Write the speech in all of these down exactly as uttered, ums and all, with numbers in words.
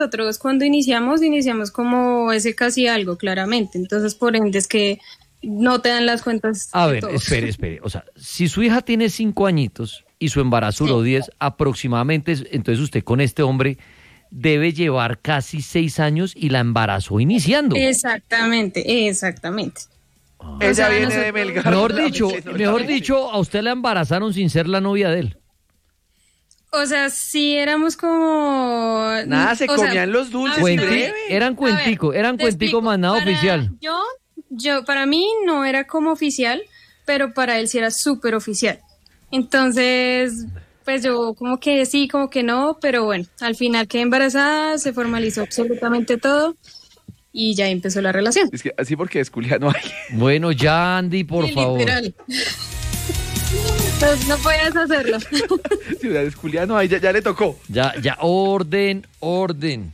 nosotros cuando iniciamos, iniciamos como ese casi algo, claramente. Entonces, por ende, es que no te dan las cuentas. A de ver, todo. espere, espere. O sea, si su hija tiene cinco añitos y su embarazo duró Sí. diez aproximadamente, entonces usted con este hombre debe llevar casi seis años y la embarazó iniciando. Exactamente, exactamente. Ella O sea, viene nosotros- de Melgar. Mejor La dicho, vecina, la mejor vecina. dicho, a usted la embarazaron sin ser la novia de él. O sea, sí éramos como... Nada, se o sea, comían los dulces y Cuenti- breve. eran cuentico, eran te cuentico explico, más nada para- oficial. Yo, yo, para mí no era como oficial, pero para él sí era súper oficial. Entonces, pues yo como que sí, como que no, pero bueno, al final quedé embarazada, se formalizó absolutamente todo y ya empezó la relación. Es que así porque es culiano hay. Bueno, ya Andy, por Sí, favor. literal. Pues no podías hacerlo. Si es culiano hay, ya, ya le tocó. Ya, ya, orden, orden.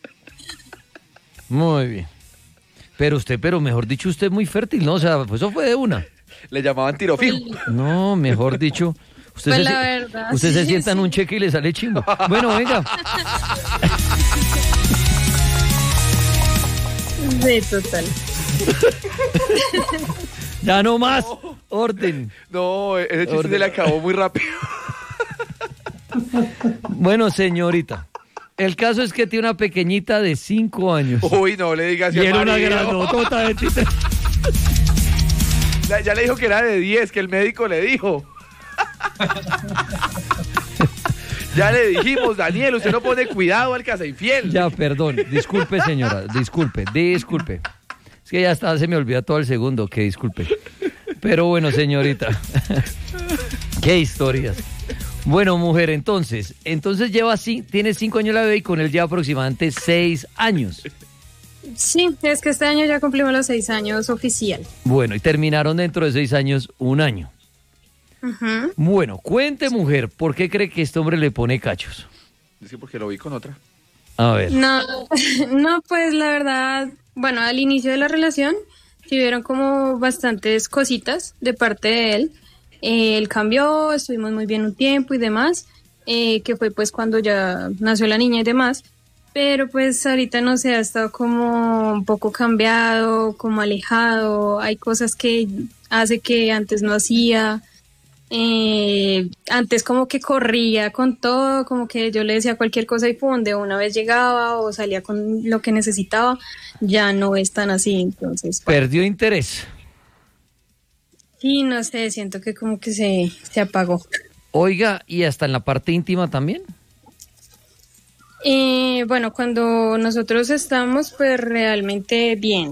Muy bien. Pero usted, pero mejor dicho, usted es muy fértil, ¿no? O sea, pues eso fue de una. Le llamaban tiro fijo. No, mejor dicho. Usted, Pues se, la verdad, usted se sí, sienta en sí. un cheque y le sale chimbo. Bueno, venga. Sí, total. Ya no más. Orden. No, ese chiste Orden. se le acabó muy rápido. Bueno, señorita. El caso es que tiene una pequeñita de cinco años. Uy, no le digas Y así al era una marido. granotota de veintitrés. Ya, ya le dijo que era de diez, que el médico le dijo. Ya le dijimos, Daniel, usted no pone cuidado al casa infiel. Ya, perdón. Disculpe, señora. Disculpe, disculpe. Es que ya está, se me olvida todo el segundo. Que disculpe. Pero bueno, señorita. Qué historias. Bueno, mujer, entonces, entonces lleva así, tiene cinco años la bebé y con él lleva aproximadamente seis años. Sí, es que este año ya cumplimos los seis años oficial. Bueno, y terminaron dentro de seis años un año. Ujú. Bueno, cuente, mujer, ¿por qué cree que este hombre le pone cachos? Es que porque lo vi con otra. A ver. No, no, pues la verdad, bueno, al inicio de la relación tuvieron como bastantes cositas de parte de él. Eh, él cambió, estuvimos muy bien un tiempo y demás, eh, que fue pues cuando ya nació la niña y demás. Pero pues ahorita no sé, ha estado como un poco cambiado, como alejado. Hay cosas que hace que antes no hacía. Eh, antes como que corría con todo, como que yo le decía cualquier cosa y pum, de una vez llegaba o salía con lo que necesitaba. Ya no es tan así, entonces. bueno. Perdió interés. Sí, no sé, siento que como que se, se apagó. Oiga, ¿y hasta en la parte íntima también? Eh, bueno, cuando nosotros estamos, pues realmente bien,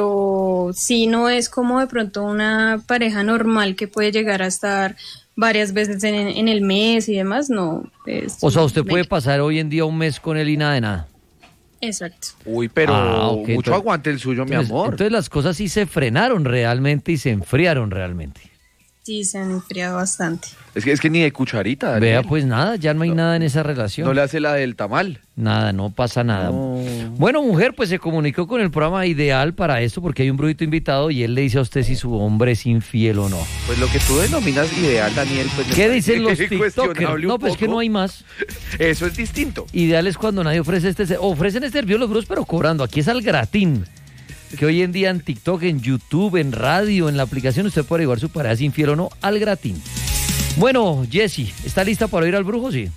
pero sí no es como de pronto una pareja normal que puede llegar a estar varias veces en, en el mes y demás, no. es- O sea, usted puede pasar hoy en día un mes con él y nada de nada. Exacto. Uy, pero Ah, ok, mucho entonces- aguante el suyo, mi Entonces, amor. entonces las cosas sí se frenaron realmente y se enfriaron realmente. Sí, se han enfriado bastante. Es que es que ni de cucharita, Daniel. Vea, pues nada, ya no hay nada en esa relación. No le hace la del tamal. Nada, no pasa nada. No. Bueno, mujer, pues se comunicó con el programa ideal para esto porque hay un brujito invitado y él le dice a usted si su hombre es infiel o no. Pues lo que tú denominas ideal, Daniel, pues me ¿Qué parece dicen los tiktokers? cuestionable un No, pues es que poco. no hay más. Eso es distinto. Ideal es cuando nadie ofrece este... se- Ofrecen este servicio los brujos, pero cobrando. Aquí es al gratín. Que hoy en día en TikTok, en YouTube, en radio, en la aplicación, usted puede averiguar su pareja es infiel o no al gratín. Bueno, Jessy, ¿está lista para ir al brujo? Sí.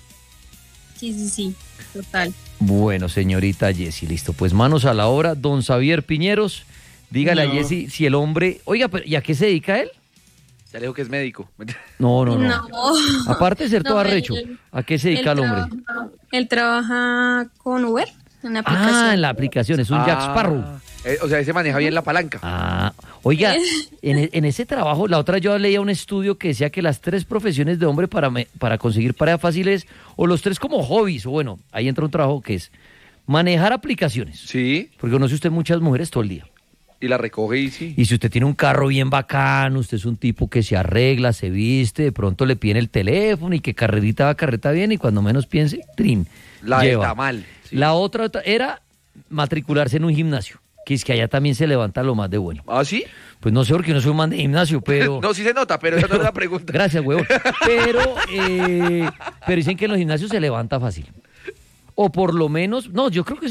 Sí, sí, sí, total. Bueno, señorita Jessy, listo. Pues manos a la obra. Don Xavier Piñeros, dígale No. a Jessy si el hombre... Oiga, pero ¿y a qué se dedica él? Ya le dijo que es médico. No, no, no. No. Aparte de ser No, todo él- arrecho, ¿a qué se dedica Él el hombre? trabaja- Él trabaja con Uber, en la aplicación. Ah, en la aplicación, es un Jack Ah, Sparrow. eh, o sea, ese maneja bien la palanca. Ah, oiga, en, e- en ese trabajo, la otra yo leía un estudio que decía que las tres profesiones de hombre para, me- para conseguir pareja fácil es, o los tres como hobbies, o bueno, ahí entra un trabajo que es manejar aplicaciones. Sí, Porque conoce usted muchas mujeres todo el día. y la recoge y sí. Y si usted tiene un carro bien bacano, usted es un tipo que se arregla, se viste, de pronto le piden el teléfono y que carrerita va, carreta bien, y cuando menos piense, trin, La del lleva. tamal. Sí. La otra otra era matricularse en un gimnasio, que es que allá también se levanta lo más de bueno. ¿Ah, sí? Pues no sé porque no soy un man de gimnasio, pero... No, sí se nota, pero esa no es la pregunta. Gracias, huevón. Pero, eh, pero dicen que en los gimnasios se levanta fácil. o por lo menos, no, yo creo que